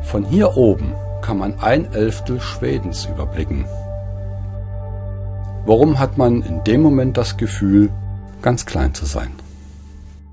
Von hier oben kann man 1/11 Schwedens überblicken. Warum hat man in dem Moment das Gefühl, ganz klein zu sein?